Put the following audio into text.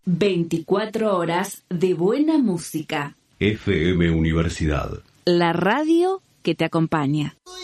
24 horas de buena música. FM Universidad. La radio que te acompaña.